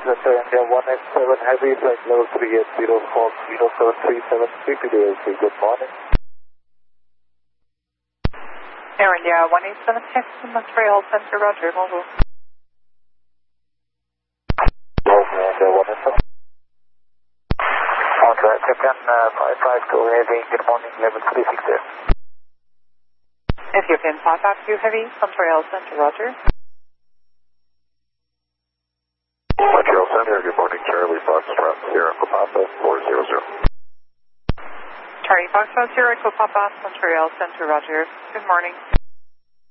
Center India 187 Heavy Flight Level 3804 0737 PPDLC. Good morning. Air India 187 Houston, Montreal Center, Roger, mobile. India 187. On track, Japan 552 Heavy, good morning, level 360. Ethiopian 552 Heavy, Montreal Center, Roger. Montreal Center, good morning, Charlie Foxtrot, Sierra Papa 400. Charlie Foxtrot, Sierra Papa, Montreal Center, Roger. Good morning.